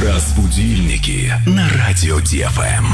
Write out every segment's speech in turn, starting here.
Разбудильники на радио ДФМ.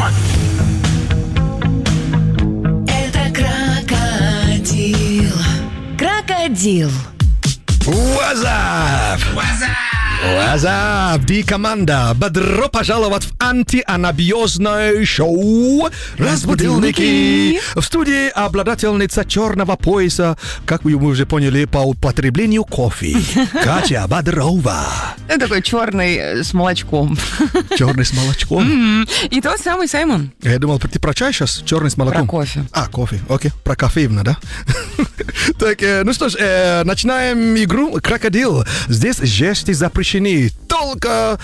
Это крокодил. Крокодил. What's up? What's up, B-команда? Бодро пожаловать в антианабиозное шоу «Разбудильники». В студии обладательница черного пояса, как вы уже поняли, по употреблению кофе, Катя Бодрова. Это такой черный с молочком. Черный с молочком? И тот самый Саймон. Я думал, ты про чай сейчас? Черный с молоком? Про кофе. А, кофе, окей. Про кофеин, да? Так, ну что ж, начинаем игру «Крокодил». Здесь жесты запрещены. Только...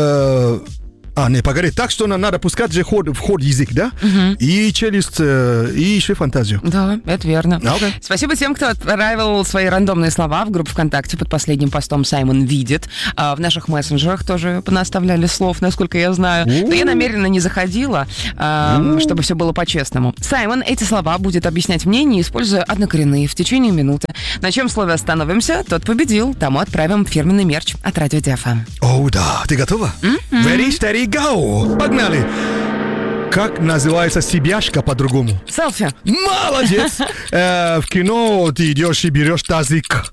не, погоди, так что нам надо пускать же в ход язык, да? И челюсть, и еще фантазию. Да, это верно. Okay. Спасибо тем, кто отправил свои рандомные слова в группу ВКонтакте под последним постом «Саймон видит». В наших мессенджерах тоже понаставляли слов, насколько я знаю. Но я намеренно не заходила, чтобы все было по-честному. Саймон эти слова будет объяснять мне, не используя однокоренные, в течение минуты. На чем слове остановимся, тот победил. Тому отправим фирменный мерч от Радио ДФМ. О, да. Ты готова? Very steady, go! Погнали! Как называется себяшка по-другому? Селфи. Молодец! В кино ты идешь и берешь тазик.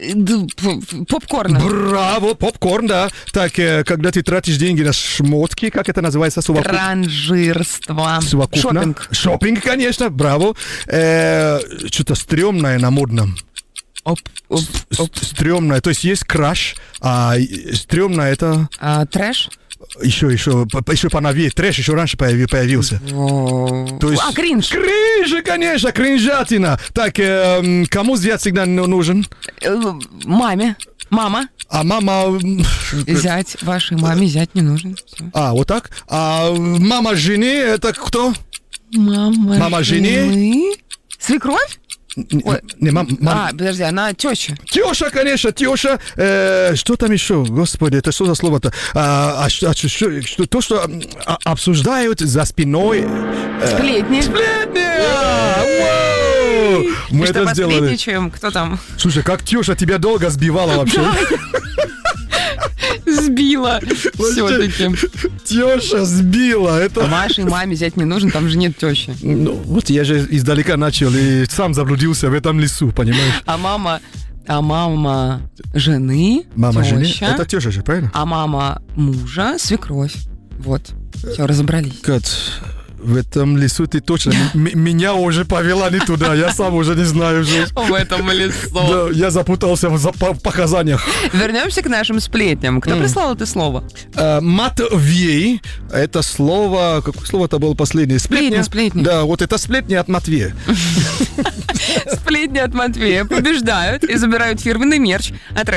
Попкорн. Браво, попкорн, да. Так, когда ты тратишь деньги на шмотки, как это называется? Транжирство. Совокупно. Шопинг, конечно, браво. Что-то стрёмное на модном. Стрёмное, то есть есть краш, а стрёмное это... Трэш? Еще поновее. Трэш еще раньше появился. То есть... Кринж. Кринж, конечно, кринжатина. Так, кому зять всегда нужен? Маме. Мама. А мама... Зять. Вашей маме зять не нужен. Все. Вот так? А мама жены, это кто? Мама жены? Свекровь? Подожди, она теща. Теща, конечно, теща. Что там еще? Господи, это что за слово-то? То, что обсуждают за спиной. Сплетни. Мы это сделали. Сплетничаем. Кто там? Слушай, как теща тебя долго сбивала вообще? Сбила. Все-таки. Теща сбила. Это... Вашей маме зять не нужен, там же нет тещи. Ну, вот я же издалека начал и сам заблудился в этом лесу, понимаешь? А мама жены, мама теща. жены? Это теща же, правильно? А мама мужа, свекровь. Вот. Все, разобрались. Кать, в этом лесу ты точно меня уже повела не туда, я сам уже не знаю уже. В этом лесу. Да, я запутался в показаниях. Вернемся к нашим сплетням. Кто прислал это слово? Матвей, это слово, какое слово это было последнее? Сплетня. Да, вот это сплетня от Матвея. Сплетни от Матвея побеждают и забирают фирменный мерч от